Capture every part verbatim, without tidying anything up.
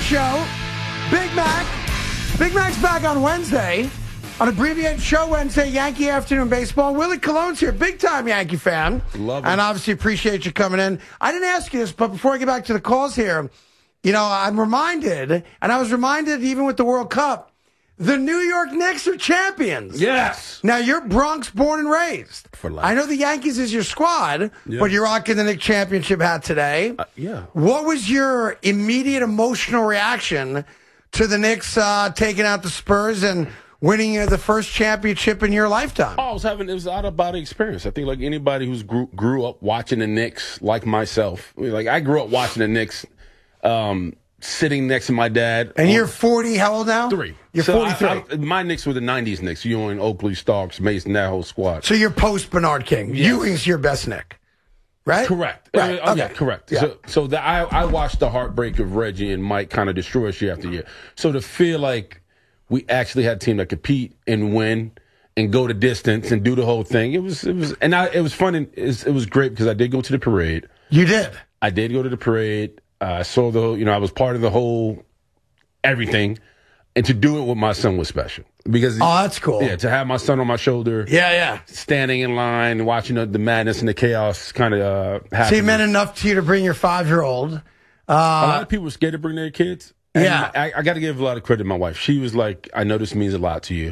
show. Big Mac. Big Mac's back on Wednesday. On Abbreviated Show Wednesday, Yankee Afternoon Baseball. Willie Colon's here, big-time Yankee fan. Love it. And obviously appreciate you coming in. I didn't ask you this, but before I get back to the calls here, you know, I'm reminded, and I was reminded even with the World Cup, the New York Knicks are champions. Yes. Now, you're Bronx born and raised. For life. I know the Yankees is your squad, Yeah. but you're rocking the Knicks championship hat today. Uh, yeah. What was your immediate emotional reaction to the Knicks uh, taking out the Spurs and winning uh, the first championship in your lifetime? Oh, I was having, it was out of body experience. I think like anybody who's grew, grew up watching the Knicks, like myself, I mean, like I grew up watching the Knicks, um, sitting next to my dad. And on, you're forty, how old now? Three. You're so forty-three. I, I, my Knicks were the nineties Knicks. Ewing, Oakley, Starks, Mason, that whole squad. So you're post-Bernard King. Yes. Ewing's your best Knick, right? Correct. Right. Uh, Okay. Yeah, correct. Yeah. So, so the, I, I watched the heartbreak of Reggie and Mike kind of destroy us year after year. So to feel like we actually had a team that compete and win and go the distance and do the whole thing, it was, it was, and I, it was fun and it, it was great because I did go to the parade. You did. I did go to the parade. Uh, I saw the, you know, I was part of the whole everything, and to do it with my son was special because Oh, that's cool. yeah, to have my son on my shoulder, Yeah, yeah. standing in line, watching the, the madness and the chaos, kind of uh, happen. So he meant enough to you to bring your five-year-old. Uh, a lot of people were scared to bring their kids. And Yeah. I, I got to give a lot of credit to my wife. She was like, I know this means a lot to you.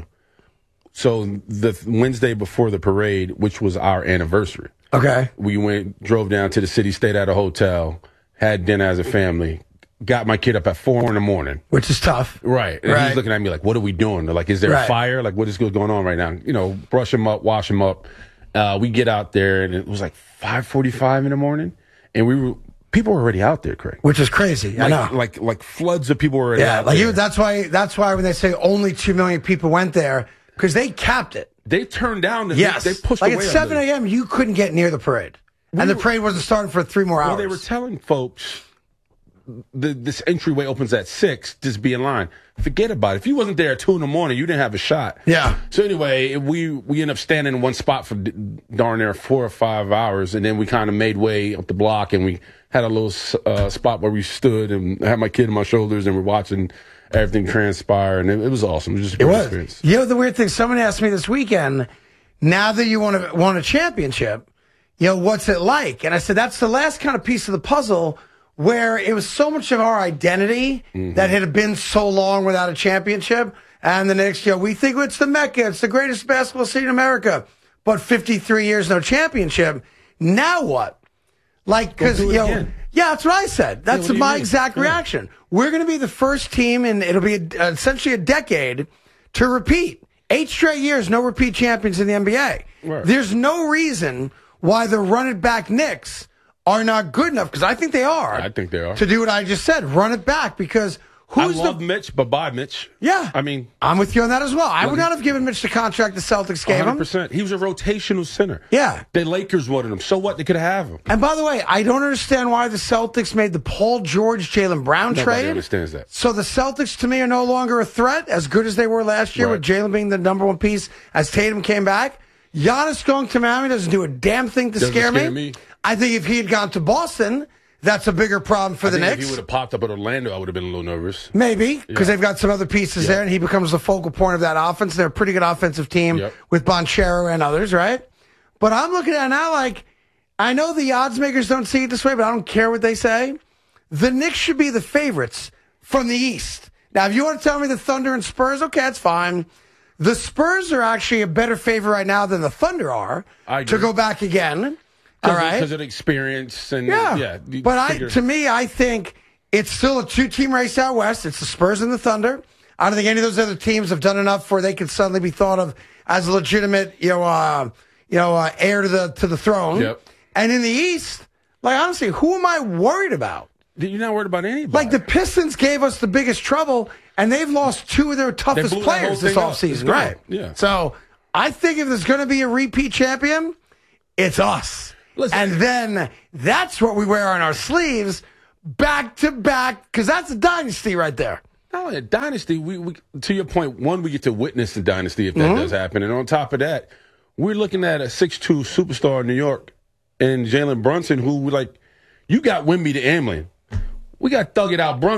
So the Wednesday before the parade, which was our anniversary, okay. we went, drove down to the city, stayed at a hotel, had dinner as a family, got my kid up at four in the morning. Which is tough. Right. And Right. he's looking at me like, what are we doing? They're like, is there Right. a fire? Like, what is going on right now? You know, brush him up, wash him up. Uh, we get out there, and it was like five forty-five in the morning, and we were, people were already out there, Craig. Which is crazy. I Like, know. like, like floods of people were already Yeah, out like there. you, that's why. That's why when they say only two million people went there, because they capped it. They turned down the, Yes, they, they pushed like away. at a seven little. a.m. you couldn't get near the parade, and the were- parade wasn't starting for three more hours. Well, they were telling folks the, this entryway opens at six. Just be in line. Forget about it. If you wasn't there at two in the morning, you didn't have a shot. Yeah. So anyway, we we ended up standing in one spot for d- darn near four or five hours, and then we kind of made way up the block, and we had a little uh, spot where we stood, and I had my kid on my shoulders, and we're watching everything transpire, and it, it was awesome. It was just a It great was. experience. You know the weird thing? Someone asked me this weekend. Now that you want to won a championship, you know what's it like? And I said that's the last kind of piece of the puzzle where it was so much of our identity Mm-hmm. that had been so long without a championship. And the next year, we think it's the Mecca, it's the greatest basketball city in America. But fifty-three years, no championship. Now what? Like, because, do it you know, again. yeah, that's what I said. That's what do you my mean? exact Yeah. reaction. We're going to be the first team, and it'll be a, essentially a decade to repeat. Eight straight years, no repeat champions in the N B A. Right. There's no reason why the run it back Knicks are not good enough, because I think they are. I think they are. To do what I just said, run it back, because who's I love the... Mitch, but bye, Mitch. Yeah. I mean, I'm with you on that as well. I would he- not have given Mitch the contract the Celtics gave one hundred him. percent. He was a rotational center. Yeah. The Lakers wanted him. So what? They could have him. And by the way, I don't understand why the Celtics made the Paul George, Jaylen Brown Nobody trade. understands that. So the Celtics, to me, are no longer a threat, as good as they were last year, Right. with Jalen being the number one piece as Tatum came back. Giannis going to Miami doesn't do a damn thing to Doesn't scare, scare me. me. I think if he had gone to Boston, that's a bigger problem for I the think if Knicks. he would have popped up at Orlando, I would have been a little nervous. Maybe, because Yeah. they've got some other pieces Yeah. there, and he becomes the focal point of that offense. They're a pretty good offensive team Yep. with Bonchero and others, right? But I'm looking at it now like, I know the odds makers don't see it this way, but I don't care what they say. The Knicks should be the favorites from the East. Now, if you want to tell me the Thunder and Spurs, okay, that's fine. The Spurs are actually a better favorite right now than the Thunder are I to agree. go back again. All right. Because of the experience and Yeah. yeah. you but I, figure- to me, I think it's still a two-team race out west. It's the Spurs and the Thunder. I don't think any of those other teams have done enough where they could suddenly be thought of as a legitimate, you know, uh, you know, uh, heir to the to the throne. Yep. And in the East, like honestly, who am I worried about? You're not worried about anybody. Like the Pistons gave us the biggest trouble, and they've lost two of their toughest blew that whole players this thing up. It's offseason, gone. right? Yeah. So I think if there's going to be a repeat champion, it's us. Listen. And then that's what we wear on our sleeves back to back, because that's a dynasty right there. Not only a dynasty, we, we to your point, one, we get to witness the dynasty if that Mm-hmm. does happen. And on top of that, we're looking at a six two superstar in New York and Jalen Brunson, who, like, you got Wemby to Amlin. We got Thug It Out Brunson.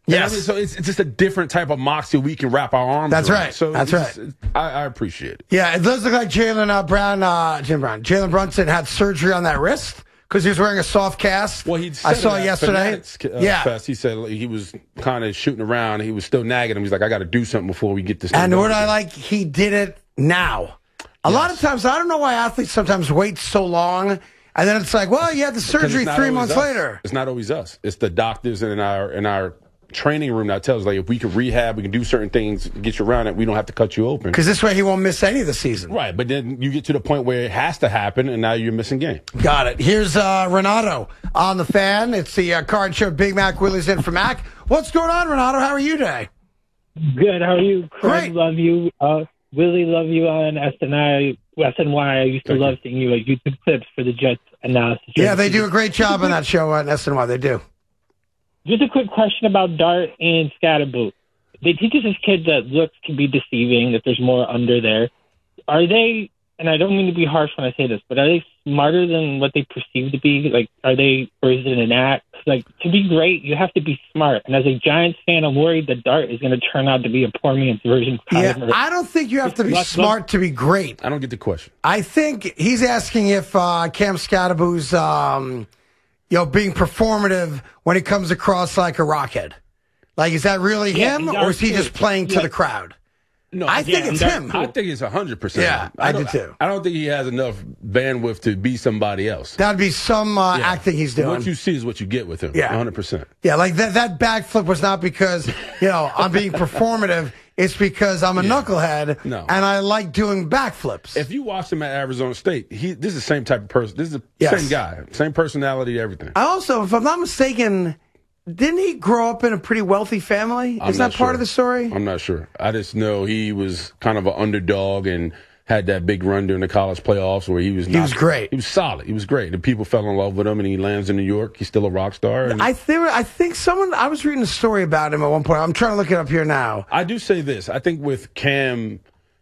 Yes. I mean, so it's, it's just a different type of moxie we can wrap our arms That's around. right. So That's it's- right. it's- I, I appreciate it. Yeah, it does look like Jalen uh, Brown, uh, Jim Brown, Jalen Brunson had surgery on that wrist because he was wearing a soft cast. Well, he I saw it yesterday. Fanatics, uh, yeah, Fest, he said he was kind of shooting around. He was still nagging him. He's like, I got to do something before we get this. and thing what going I again. like, he did it now. A Yes. lot of times, I don't know why athletes sometimes wait so long, and then it's like, well, you had the Because surgery it's not three always months us. later. It's not always us. It's the doctors in our in our training room that tells us, like, if we can rehab, we can do certain things, get you around it. We don't have to cut you open. Because this way he won't miss any of the season. Right, but then you get to the point where it has to happen, and now you're missing game. Got it. Here's uh, Renato on the fan. It's the uh, card show. Big Mac Willie's in for Mac. What's going on, Renato? How are you today? Good. How are you? Craig, Great. love you. Uh, Willie, love you on S N I, S N Y. I used to Thank love seeing you like YouTube clips for the Jets analysis. Yeah, they do a great job on that show on S N Y. They do. Just a quick question about Dart and Scatterboot. They teach us as kids that looks can be deceiving, that there's more under there. Are they, and I don't mean to be harsh when I say this, but are they smarter than what they perceive to be? Like, are they, or is it an act? Like, to be great, you have to be smart. And as a Giants fan, I'm worried that Dart is going to turn out to be a poor man's version of Yeah, Kyler Murray. I don't think you have to be Let's- smart to be great. I don't get the question. I think he's asking if uh, Cam Scatterboot's, um, you know, being performative when he comes across like a rockhead. Like, is that really Yeah, him, he's or is he our just playing to kid. the crowd? No, I I, think yeah, it's and him. Dart- I think it's one hundred percent. Yeah, I do don't- too. I don't think he has enough bandwidth to be somebody else. That'd be some uh, Yeah. acting he's doing. What you see is what you get with him. Yeah. one hundred percent. Yeah, like that that backflip was not because, you know, I'm being performative. It's because I'm a knucklehead No. and I like doing backflips. If you watch him at Arizona State, he this is the same type of person. This is the Yes. same guy, same personality, everything. I also, if I'm not mistaken, didn't he grow up in a pretty wealthy family? I'm Is that not part sure. of the story? I'm not sure. I just know he was kind of an underdog and had that big run during the college playoffs where he was. He was great. He was solid. He was great. And people fell in love with him, and he lands in New York. He's still a rock star. And I think I think someone I was reading a story about him at one point. I'm trying to look it up here now. I do say this. I think with Cam,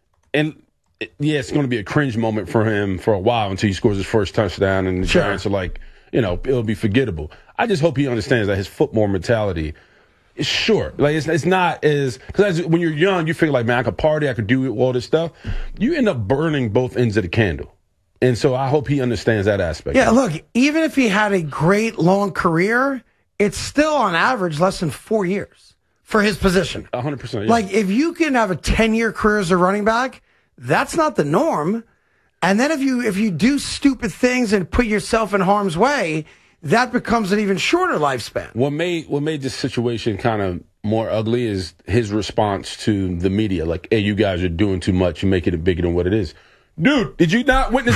and it- yeah, it's going to be a cringe moment for him for a while until he scores his first touchdown, and the Sure. Giants are like, you know, it'll be forgettable. I just hope he understands that his football mentality is short. Like it's it's not as because when you're young, you feel like, man, I could party, I could do all this stuff. You end up burning both ends of the candle, and so I hope he understands that aspect. Yeah, look, even if he had a great long career, it's still on average less than four years for his position. one hundred percent. Yeah. Like, if you can have a ten-year career as a running back, that's not the norm. And then if you if you do stupid things and put yourself in harm's way, that becomes an even shorter lifespan. What made what made this situation kind of more ugly is his response to the media. Like, hey, you guys are doing too much. You're making it bigger than what it is. Dude, did you not witness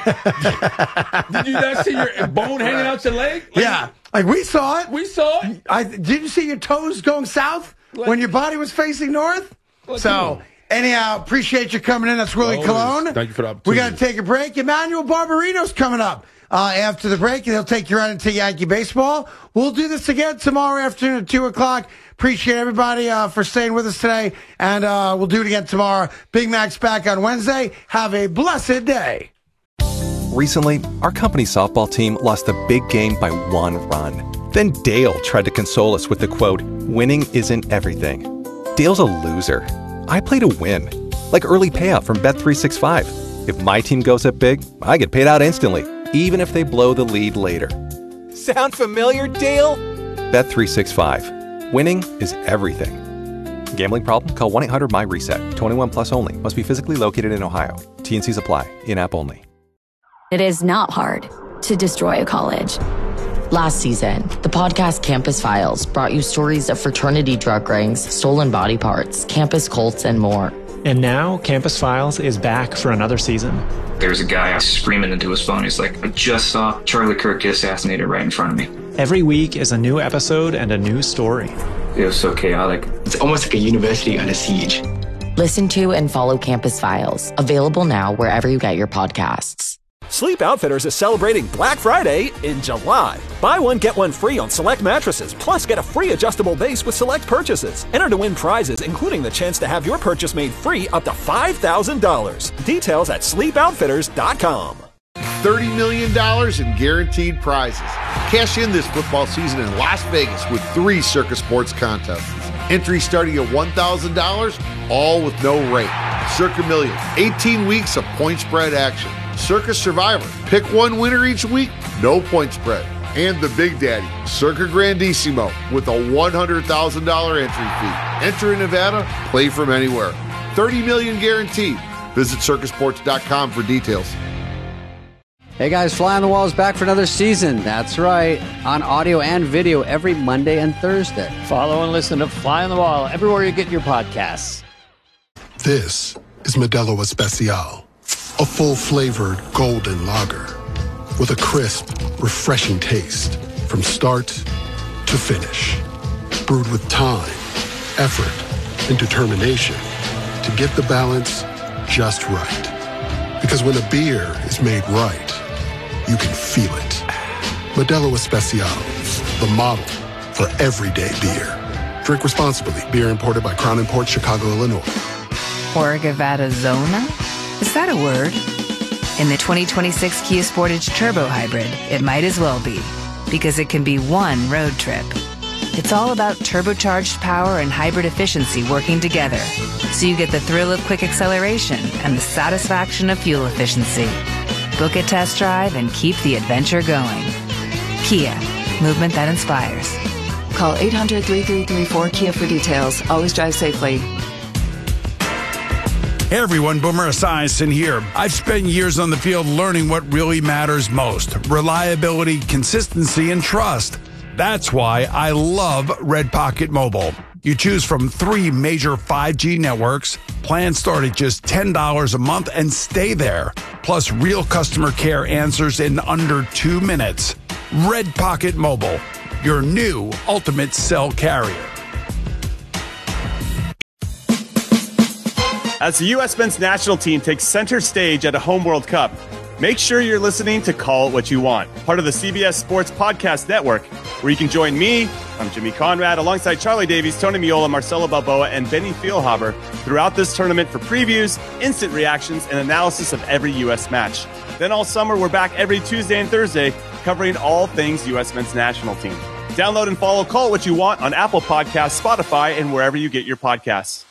that? Did you not see your bone hanging out your leg? Like, Yeah, like we saw it. We saw it. I did you see your toes going south Like- when your body was facing north? Like, come So on. anyhow, appreciate you coming in. That's Willie Always. Colon. Thank you for the We got opportunity. to take a break. Emmanuel Barbarino's coming up uh, after the break, and he'll take you right into Yankee baseball. We'll do this again tomorrow afternoon at two o'clock. Appreciate everybody uh, for staying with us today, and uh, we'll do it again tomorrow. Big Mac's back on Wednesday. Have a blessed day. Recently, our company softball team lost a big game by one run. Then Dale tried to console us with the quote, "Winning isn't everything." Dale's a loser. I play to win. Like early payout from Bet three sixty-five. If my team goes up big, I get paid out instantly, even if they blow the lead later. Sound familiar, Dale? Bet three sixty-five. Winning is everything. Gambling problem? Call one eight hundred M Y reset. twenty-one plus only. Must be physically located in Ohio. T N Cs apply. In-app only. It is not hard to destroy a college. Last season, the podcast Campus Files brought you stories of fraternity drug rings, stolen body parts, campus cults, and more. And now, Campus Files is back for another season. There's a guy screaming into his phone. He's like, I just saw Charlie Kirk get assassinated right in front of me. Every week is a new episode and a new story. It was so chaotic. It's almost like a university under siege. Listen to and follow Campus Files, available now wherever you get your podcasts. Sleep Outfitters is celebrating Black Friday in July. Buy one, get one free on select mattresses, plus get a free adjustable base with select purchases. Enter to win prizes, including the chance to have your purchase made free up to five thousand dollars. Details at sleep outfitters dot com. thirty million dollars in guaranteed prizes. Cash in this football season in Las Vegas with three Circa Sports contests. Entry starting at one thousand dollars, all with no rate. Circa Million, eighteen weeks of point spread action. Circa Survivor, pick one winner each week, no point spread. And the Big Daddy, Circa Grandissimo, with a one hundred thousand dollars entry fee. Enter in Nevada, play from anywhere. thirty million dollars guaranteed. Visit circa sports dot com for details. Hey guys, Fly on the Wall is back for another season. That's right, on audio and video every Monday and Thursday. Follow and listen to Fly on the Wall everywhere you get your podcasts. This is Modelo Especial, a full-flavored golden lager with a crisp, refreshing taste from start to finish. Brewed with time, effort, and determination to get the balance just right. Because when a beer is made right, you can feel it. Modelo Especial, the model for everyday beer. Drink responsibly. Beer imported by Crown Imports, Chicago, Illinois. Orgavada Zona? Is that a word? In the twenty twenty-six Kia Sportage Turbo Hybrid, it might as well be, because it can be one road trip. It's all about turbocharged power and hybrid efficiency working together, so you get the thrill of quick acceleration and the satisfaction of fuel efficiency. Book a test drive and keep the adventure going. Kia, movement that inspires. Call eight hundred, three three three, four, K I A for details. Always drive safely. Hey everyone, Boomer Esiason here. I've spent years on the field learning what really matters most: reliability, consistency, and trust. That's why I love Red Pocket Mobile. You choose from three major five G networks, plans start at just ten dollars a month, and stay there. Plus real customer care answers in under two minutes. Red Pocket Mobile, your new ultimate cell carrier. As the U S men's national team takes center stage at a home World Cup, make sure you're listening to Call It What You Want, part of the C B S Sports Podcast Network, where you can join me, I'm Jimmy Conrad, alongside Charlie Davies, Tony Miola, Marcelo Balboa, and Benny Feilhaber throughout this tournament for previews, instant reactions, and analysis of every U S match. Then all summer, we're back every Tuesday and Thursday covering all things U S men's national team. Download and follow Call It What You Want on Apple Podcasts, Spotify, and wherever you get your podcasts.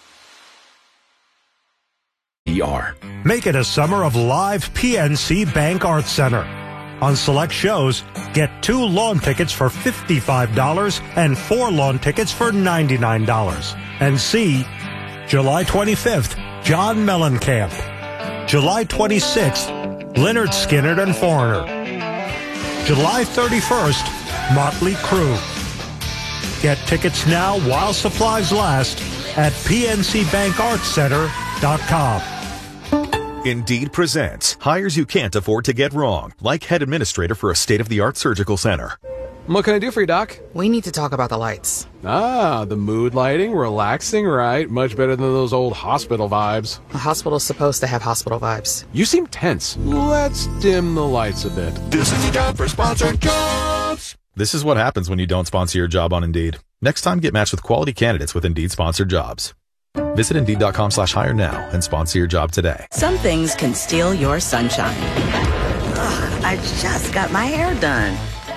E R. Make it a summer of live P N C Bank Arts Center. On select shows, get two lawn tickets for fifty-five dollars and four lawn tickets for ninety-nine dollars. And see July twenty-fifth, John Mellencamp. July twenty-sixth, Lynyrd Skynyrd and Foreigner. July thirty-first, Motley Crue. Get tickets now while supplies last at P N C Bank Arts Center dot com. Indeed presents hires you can't afford to get wrong, like head administrator for a state-of-the-art surgical center. What can I do for you, Doc? We need to talk about the lights. Ah, the mood lighting, relaxing, right? Much better than those old hospital vibes. A hospital's supposed to have hospital vibes. You seem tense. Let's dim the lights a bit. This is the time for sponsored jobs. This is what happens when you don't sponsor your job on Indeed. Next time, get matched with quality candidates with Indeed sponsored jobs. Visit Indeed.com slash hire now and sponsor your job today. Some things can steal your sunshine. Ugh, I just got my hair done.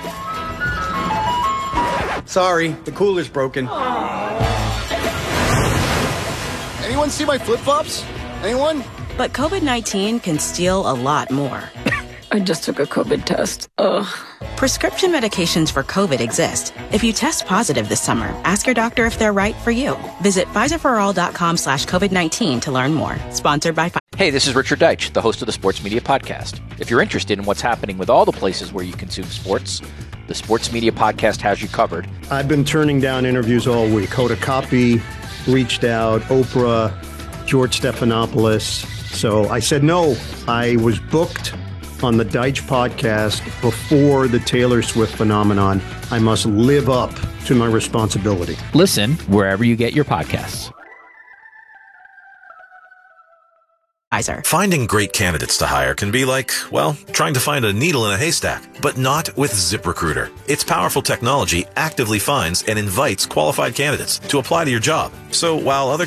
Sorry, the cooler's broken. Anyone see my flip-flops? Anyone? But COVID nineteen can steal a lot more. I just took a COVID test. Ugh. Prescription medications for COVID exist. If you test positive this summer, ask your doctor if they're right for you. Visit Pfizerforall.com slash COVID-19 to learn more. Sponsored by Pfizer. Hey, this is Richard Deitch, the host of the Sports Media Podcast. If you're interested in what's happening with all the places where you consume sports, the Sports Media Podcast has you covered. I've been turning down interviews all week. Hoda Kotb reached out, Oprah, George Stephanopoulos. So I said no. I was booked on the Deitch podcast before the Taylor Swift phenomenon. I must live up to my responsibility. Listen wherever you get your podcasts. Finding great candidates to hire can be like, well, trying to find a needle in a haystack, but not with ZipRecruiter. Its powerful technology actively finds and invites qualified candidates to apply to your job. So while other